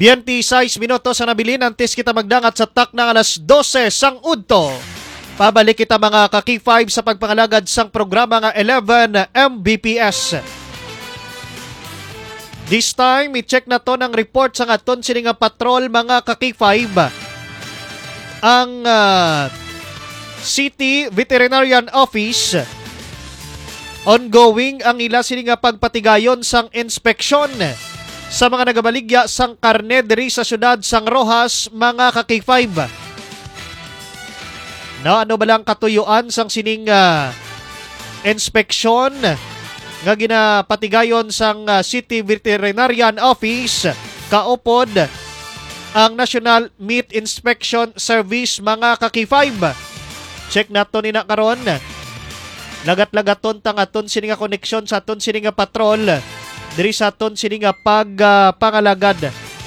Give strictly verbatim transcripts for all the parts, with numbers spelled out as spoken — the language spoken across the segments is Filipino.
twenty-six minutos sa nabilin antes kita magdangat sa tak ng alas dose sang udto. Pabalik kita mga ka-K five sa pagpangalagad sang programa nga eleven M B P S. This time, i-check na to ng report sa aton sini nga patrol mga ka-K five. Ang uh, City Veterinarian Office ongoing ang ila sini nga pagpatigayon sang inspeksyon sa mga nagabaligya sang karne diri sa syudad sang Rojas mga ka-K five. No, ano ba lang katuyuan sang sining uh, inspeksyon nga ginapatigayon sang uh, City Veterinarian Office kaupod ang National Meat Inspection Service mga ka-K five. Check nato ni na karon. Lagat-lagaton tang aton sini nga koneksyon sa aton sini nga patrol diri sa aton sini nga pag uh, pangalagad.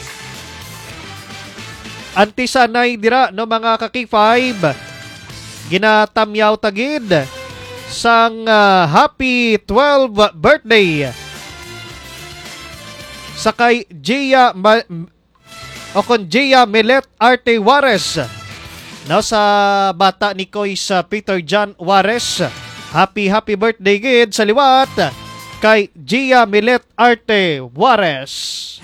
Antisanay dira no mga ka-K five. Ginatamyaw tagid sang uh, happy twelfth birthday sa kay Gia Ma- o kon Gia Milet Arte Juarez. No, sa bata ni Koy sa Peter John Juarez. Happy happy birthday gid sa liwat kay Gia Milet Arte Juarez.